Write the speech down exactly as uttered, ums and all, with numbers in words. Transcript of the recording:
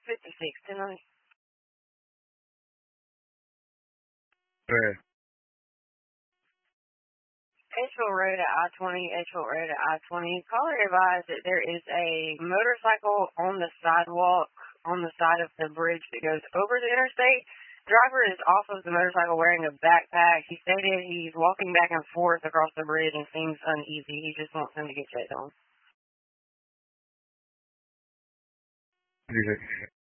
fifty-six tonight. Where? Edgefield Road at I twenty, Edgefield Road at I twenty. Caller advised that there is a motorcycle on the sidewalk on the side of the bridge that goes over the interstate. Driver is off of the motorcycle wearing a backpack. He stated he's walking back and forth across the bridge and seems uneasy. He just wants him to get checked on. Music.